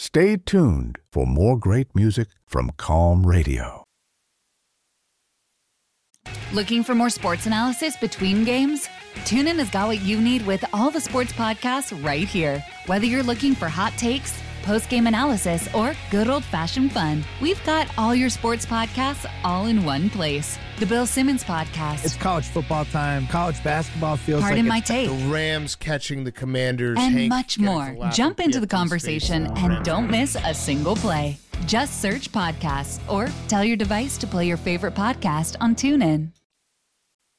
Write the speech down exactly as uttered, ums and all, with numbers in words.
Stay tuned for more great music from Calm Radio. Looking for more sports analysis between games? TuneIn has got what you need with all the sports podcasts right here. Whether you're looking for hot takes, post-game analysis, or good old-fashioned fun, we've got all your sports podcasts all in one place. The Bill Simmons Podcast. It's college football time. College basketball feels Pardon like my take. The Rams catching the Commanders. And Hank much getting more. the lap Jump of into the Pittman's conversation face. and don't miss a single play. Just search podcasts or tell your device to play your favorite podcast on TuneIn.